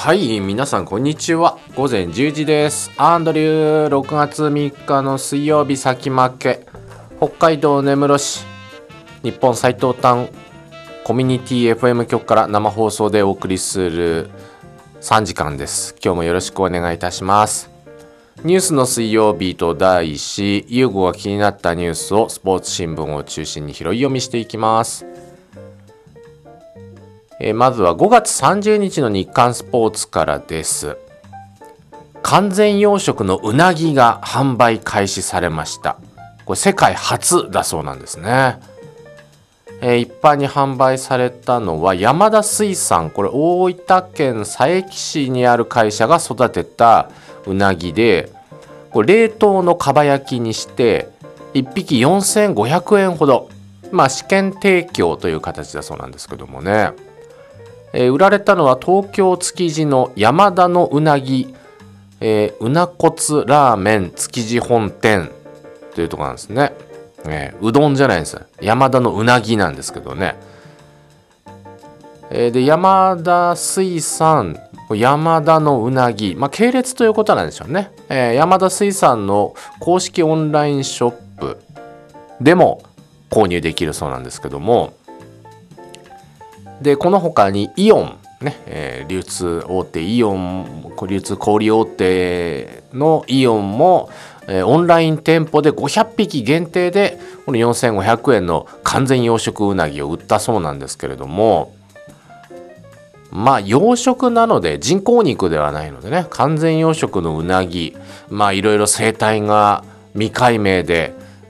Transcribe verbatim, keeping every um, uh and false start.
はい、皆さんこんにちは。午前じゅうじです。アンドリュー。ろくがつみっかの水曜日先負け、北海道根室市日本最東端コミュニティ エフエム 局から生放送でお送りするさんじかんです。今日もよろしくお願いいたします。ニュースの水曜日と題し、ユーゴが気になったニュースをスポーツ新聞を中心に拾い読みしていきます。えー、まずはごがつさんじゅうにちの日刊スポーツからです。完全養殖のうなぎが販売開始されました。これ世界初だそうなんですね。えー、一般に販売されたのは山田水産、これ大分県佐伯市にある会社が育てたうなぎで、これ冷凍のかば焼きにしていっぴきよんせんごひゃくえんほど、まあ試験提供という形だそうなんですけどもね。えー、売られたのは東京築地の山田のうなぎ、えー、うなこつラーメン築地本店というところなんですね。えー、うどんじゃないんです。山田のうなぎなんですけどね。えー、で山田水産、山田のうなぎ、まあ、系列ということなんでしょうね。えー、山田水産の公式オンラインショップでも購入できるそうなんですけども、でこの他にイオン、ねえー、流通大手イオン、流通小売大手のイオンも、えー、オンライン店舗でごひゃくぴき限定でこのよんせんごひゃくえんの完全養殖うなぎを売ったそうなんですけれども、まあ養殖なので人工肉ではないのでね、完全養殖のうなぎ、まあいろいろ生態が未解明で